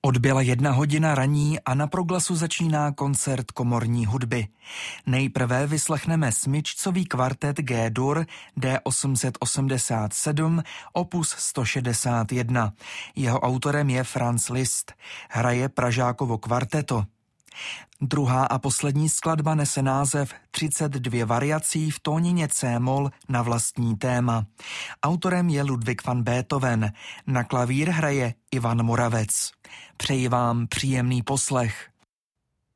Odbyla 1 hodina raní a na Proglasu začíná koncert komorní hudby. Nejprve vyslechneme smyčcový kvartet G-dur D887 opus 161. Jeho autorem je Franz Liszt. Hraje Pražákovo kvarteto. Druhá a poslední skladba nese název 32 variací v tónině C-moll na vlastní téma. Autorem je Ludwig van Beethoven. Na klavír hraje Ivan Moravec. Přeji vám příjemný poslech.